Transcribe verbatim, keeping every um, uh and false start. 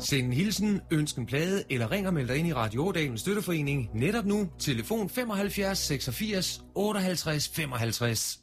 Send en hilsen, ønsk en plade eller ring og meld dig ind i Radio Ådalens Støtteforening netop nu. Telefon femoghalvfjerds seksogfirs otteoghalvtreds femoghalvtreds.